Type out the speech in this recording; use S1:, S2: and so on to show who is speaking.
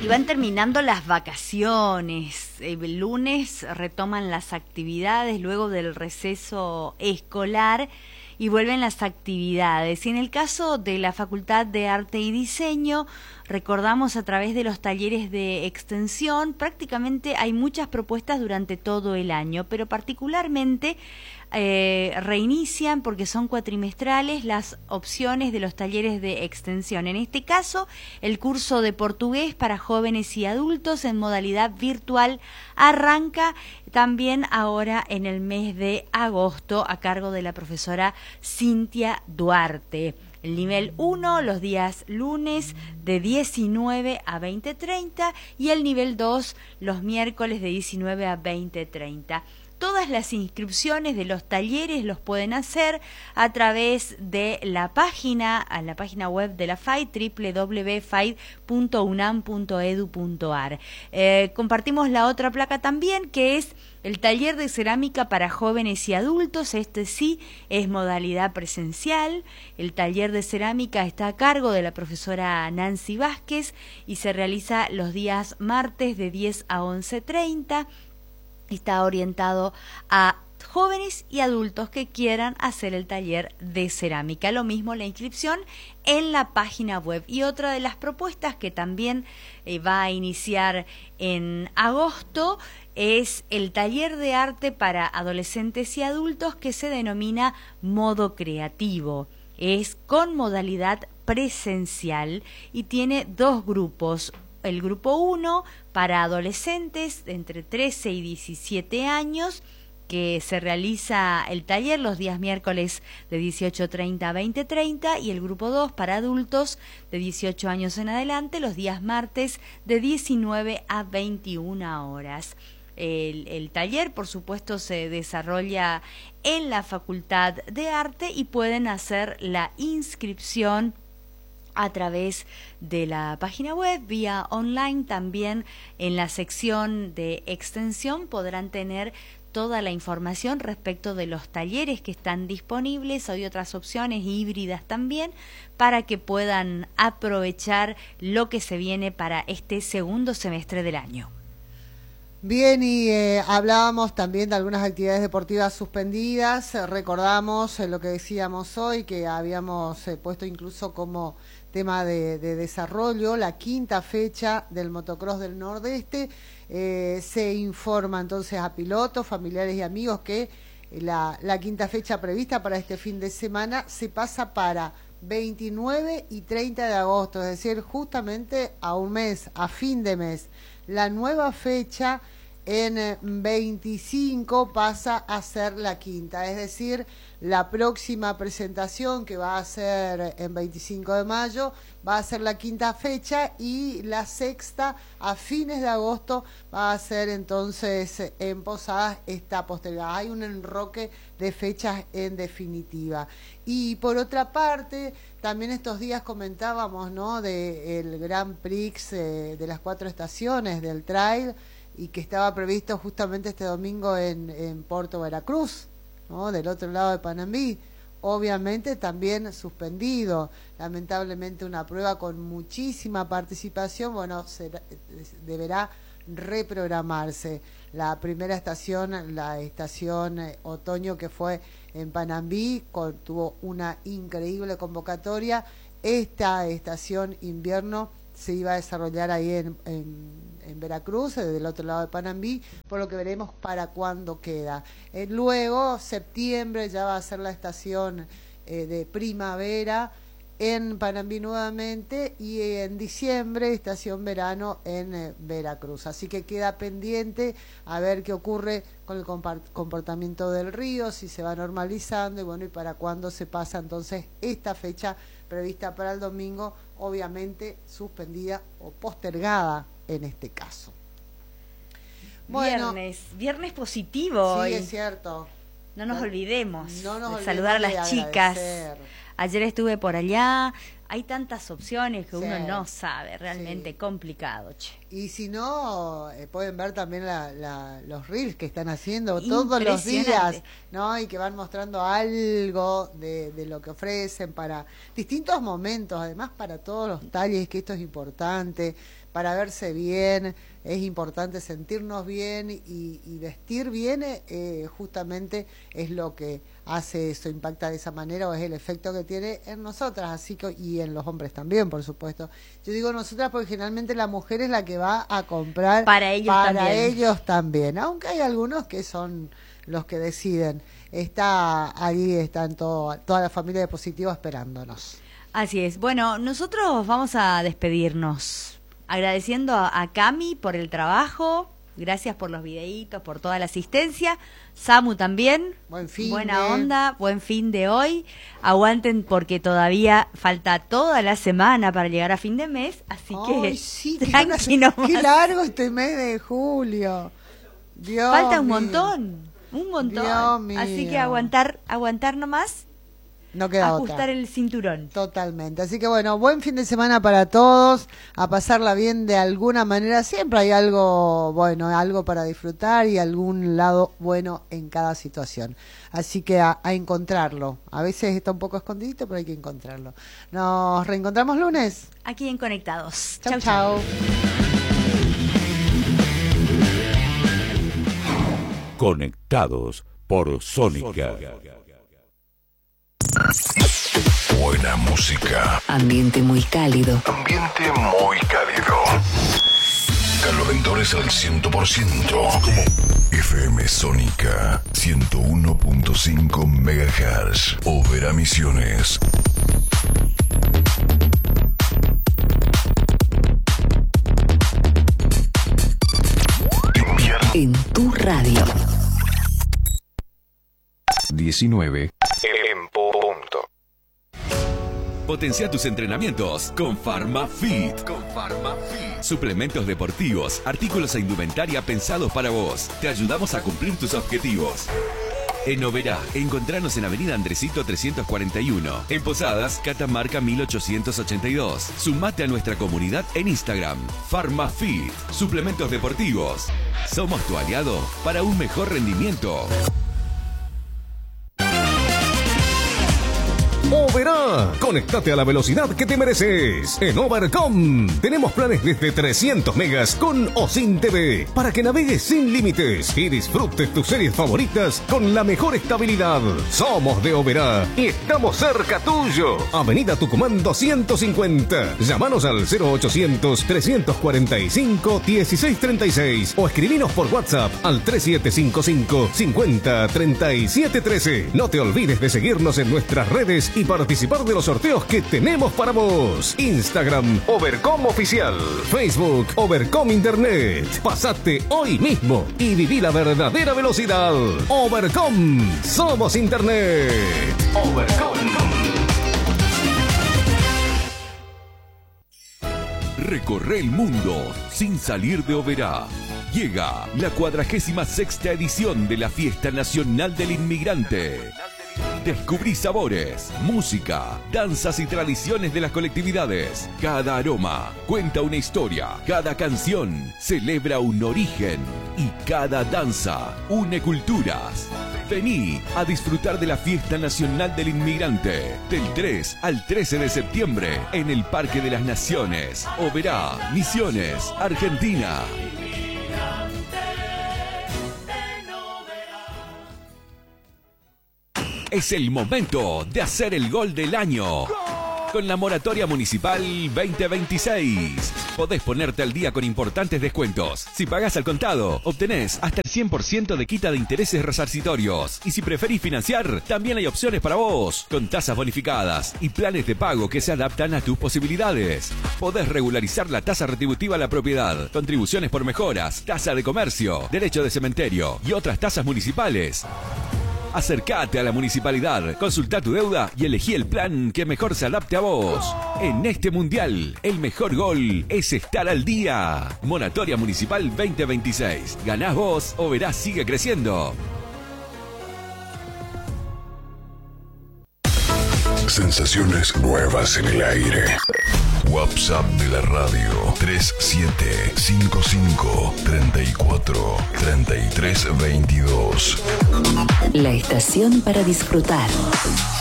S1: Y van terminando las vacaciones. El lunes retoman las actividades luego del receso escolar y vuelven las actividades. Y en el caso de la Facultad de Arte y Diseño, recordamos a través de los talleres de extensión, prácticamente hay muchas propuestas durante todo el año, pero particularmente reinician, porque son cuatrimestrales, las opciones de los talleres de extensión. En este caso, el curso de portugués para jóvenes y adultos en modalidad virtual arranca también ahora en el mes de agosto a cargo de la profesora Cintia Duarte. El nivel 1 los días lunes de 19 a 20:30 y el nivel 2 los miércoles de 19 a 20:30. Todas las inscripciones de los talleres los pueden hacer a través de la página web de la FAID, www.faid.unam.edu.ar. Compartimos la otra placa también, que es el taller de cerámica para jóvenes y adultos. Este sí es modalidad presencial. El taller de cerámica está a cargo de la profesora Nancy Vázquez y se realiza los días martes de 10 a 11:30. Está orientado a jóvenes y adultos que quieran hacer el taller de cerámica. Lo mismo la inscripción en la página web. Y otra de las propuestas que también va a iniciar en agosto es el taller de arte para adolescentes y adultos que se denomina Modo Creativo. Es con modalidad presencial y tiene dos grupos. El grupo 1 para adolescentes de entre 13 y 17 años, que se realiza el taller los días miércoles de 18:30 a 20:30, y el grupo 2 para adultos de 18 años en adelante los días martes de 19 a 21 horas. El taller, por supuesto, se desarrolla en la Facultad de Arte y pueden hacer la inscripción a través de la página web, vía online. También en la sección de extensión podrán tener toda la información respecto de los talleres que están disponibles. Hay otras opciones híbridas también para que puedan aprovechar lo que se viene para este segundo semestre del año.
S2: Bien, y hablábamos también de algunas actividades deportivas suspendidas. Recordamos lo que decíamos hoy, que habíamos puesto incluso como tema de desarrollo la quinta fecha del motocross del Nordeste. Se informa entonces a pilotos, familiares y amigos que la quinta fecha prevista para este fin de semana se pasa para 29 y 30 de agosto, es decir, justamente a un mes, a fin de mes. La nueva fecha en 25 pasa a ser la quinta, es decir, la próxima presentación, que va a ser en 25 de mayo, va a ser la quinta fecha, y la sexta a fines de agosto va a ser entonces en Posadas esta postergada. Hay un enroque de fechas en definitiva. Y por otra parte, también estos días comentábamos, ¿no?, del Grand Prix de las 4 estaciones del trail, y que estaba previsto justamente este domingo en Puerto Veracruz, ¿no?, del otro lado de Panambí. Obviamente también suspendido, lamentablemente una prueba con muchísima participación. Bueno, deberá reprogramarse. La primera estación, la estación otoño, que fue en Panambí, tuvo una increíble convocatoria. Esta estación invierno se iba a desarrollar ahí en Veracruz, del otro lado de Panambí, por lo que veremos para cuándo queda. Luego, septiembre, ya va a ser la estación de primavera en Panambí nuevamente, y en diciembre, estación verano en Veracruz. Así que queda pendiente a ver qué ocurre con el comportamiento del río, si se va normalizando, y bueno, y para cuándo se pasa entonces esta fecha prevista para el domingo, obviamente suspendida o postergada en este caso.
S1: Bueno, viernes positivo.
S2: Sí,
S1: hoy.
S2: es cierto.
S1: No nos olvidemos
S2: de
S1: saludar a las chicas. Ayer estuve por allá hay tantas opciones que
S2: Sí.
S1: uno no sabe, realmente
S2: Sí.
S1: complicado, che.
S2: Y si no, pueden ver también los reels que están haciendo todos los días,
S1: Impresionante.
S2: ¿no? Y que van mostrando algo de lo que ofrecen para distintos momentos, además para todos los talles, que esto es importante, para verse bien, es importante sentirnos bien y vestir bien, justamente es lo que hace eso, impacta de esa manera, o es el efecto que tiene en nosotras, así que, y en los hombres también, por supuesto. Yo digo nosotras porque generalmente la mujer es la que va a comprar
S1: Para ellos
S2: también, aunque hay algunos que son los que deciden. Están toda la familia de Positivo esperándonos.
S1: Así es. Bueno, nosotros vamos a despedirnos agradeciendo a Cami por el trabajo, gracias por los videitos, por toda la asistencia. Samu también, buena onda, buen fin de hoy. Aguanten porque todavía falta toda la semana para llegar a fin de mes, así que
S2: sí,
S1: tranqui nomás.
S2: Qué largo este mes de julio. Dios
S1: falta un
S2: mío.
S1: un montón.
S2: Dios mío.
S1: Así que aguantar nomás.
S2: No queda
S1: ajustar
S2: otra.
S1: el cinturón.
S2: Totalmente. Así que bueno, buen fin de semana para todos, a pasarla bien de alguna manera. Siempre hay algo bueno, algo para disfrutar y algún lado bueno en cada situación. Así que a encontrarlo. A veces está un poco escondidito, pero hay que encontrarlo. Nos reencontramos lunes.
S1: Aquí en Conectados.
S2: Chau, chau.
S3: Conectados por Sónica.
S4: Buena música.
S5: Ambiente muy cálido.
S4: Ambiente muy cálido. Calorentores al 100%. FM Sónica 101.5 MHz. Oberá Misiones.
S5: En tu radio.
S4: 19. En punto.
S6: Potencia tus entrenamientos con PharmaFit. Suplementos deportivos, artículos e indumentaria pensados para vos. Te ayudamos a cumplir tus objetivos. En Oberá, encontranos en Avenida Andresito 341. En Posadas, Catamarca 1882. Sumate a nuestra comunidad en Instagram. PharmaFit. Suplementos deportivos. Somos tu aliado para un mejor rendimiento.
S7: Oberá, conéctate a la velocidad que te mereces. En Overcom tenemos planes desde 300 megas con o sin TV para que navegues sin límites y disfrutes tus series favoritas con la mejor estabilidad. Somos de Oberá y estamos cerca tuyo. Avenida Tucumán 250. Llámanos al 0800 345 1636 o escribinos por WhatsApp al 3755 50 37 13. No te olvides de seguirnos en nuestras redes y participar de los sorteos que tenemos para vos. Instagram Overcom Oficial, Facebook Overcom Internet. Pasate hoy mismo y viví la verdadera velocidad. Overcom, somos Internet. Overcom.
S6: Recorre el mundo sin salir de Oberá. Llega la 46ª edición de la Fiesta Nacional del Inmigrante. Descubrí sabores, música, danzas y tradiciones de las colectividades. Cada aroma cuenta una historia, cada canción celebra un origen y cada danza une culturas. Vení a disfrutar de la Fiesta Nacional del Inmigrante del 3 al 13 de septiembre en el Parque de las Naciones, Oberá, Misiones, Argentina. Es el momento de hacer el gol del año. Con la moratoria municipal 2026. Podés ponerte al día con importantes descuentos. Si pagás al contado, obtenés hasta el 100% de quita de intereses resarcitorios. Y si preferís financiar, también hay opciones para vos, con tasas bonificadas y planes de pago que se adaptan a tus posibilidades. Podés regularizar la tasa retributiva a la propiedad, contribuciones por mejoras, tasa de comercio, derecho de cementerio y otras tasas municipales. Acércate a la municipalidad, consulta tu deuda y elegí el plan que mejor se adapte a vos. En este mundial, el mejor gol es estar al día. Moratoria Municipal 2026. Ganás vos, Oberá sigue creciendo.
S4: Sensaciones nuevas en el aire. WhatsApp de la radio 3755 34 33 22.
S5: La estación para disfrutar.